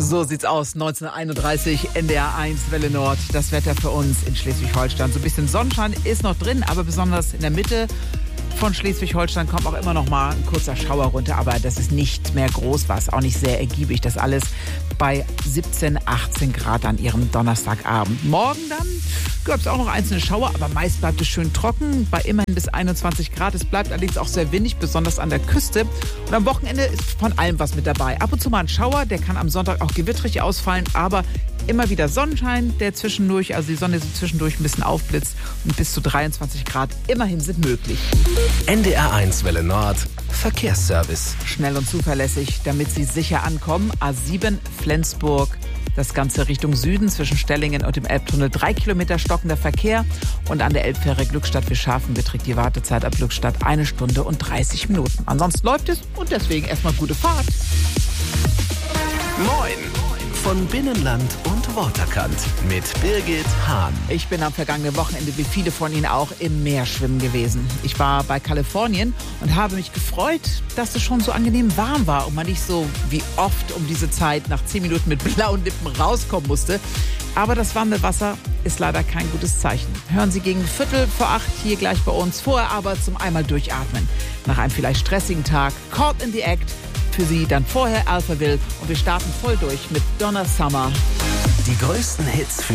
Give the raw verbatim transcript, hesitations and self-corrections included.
So sieht's aus, neunzehnhunderteinunddreißig, N D R eins, Welle Nord. Das Wetter für uns in Schleswig-Holstein. So ein bisschen Sonnenschein ist noch drin, aber besonders in der Mitte von Schleswig-Holstein kommt auch immer noch mal ein kurzer Schauer runter. Aber das ist nicht mehr groß was, auch nicht sehr ergiebig. Das alles bei siebzehn, achtzehn Grad an ihrem Donnerstagabend. Morgen dann gab es auch noch einzelne Schauer, aber meist bleibt es schön trocken, bei immerhin bis einundzwanzig Grad. Es bleibt allerdings auch sehr windig, besonders an der Küste. Und am Wochenende ist von allem was mit dabei. Ab und zu mal ein Schauer, der kann am Sonntag auch gewittrig ausfallen, aber immer wieder Sonnenschein, der zwischendurch, also die Sonne so zwischendurch ein bisschen aufblitzt und bis zu dreiundzwanzig Grad immerhin sind möglich. N D R eins Welle Nord, Verkehrsservice. Schnell und zuverlässig, damit Sie sicher ankommen. A sieben Flensburg. Das Ganze Richtung Süden zwischen Stellingen und dem Elbtunnel. Drei Kilometer stockender Verkehr. Und an der Elbfähre Glückstadt-Wischhafen beträgt die Wartezeit ab Glückstadt eine Stunde und dreißig Minuten. Ansonsten läuft es und deswegen erstmal gute Fahrt. Moin! Von Binnenland und Waterkant mit Birgit Hahn. Ich bin am vergangenen Wochenende, wie viele von Ihnen auch, im Meer schwimmen gewesen. Ich war bei Kalifornien und habe mich gefreut, dass es schon so angenehm warm war und man nicht so wie oft um diese Zeit nach zehn Minuten mit blauen Lippen rauskommen musste. Aber das warme Wasser ist leider kein gutes Zeichen. Hören Sie gegen Viertel vor acht hier gleich bei uns. Vorher aber zum einmal durchatmen. Nach einem vielleicht stressigen Tag, Caught in the Act. Für Sie dann vorher Alphaville und wir starten voll durch mit Donna Summer. Die größten Hits für